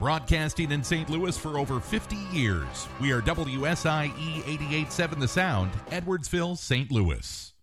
Broadcasting in St. Louis for over 50 years. We are WSIE 88.7 The Sound, Edwardsville, St. Louis.